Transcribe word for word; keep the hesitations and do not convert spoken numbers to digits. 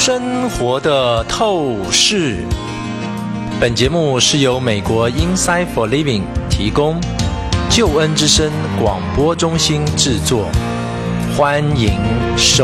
生活的透视。本节目是由美国 Insight for Living 提供，救恩之声广播中心制作，欢迎收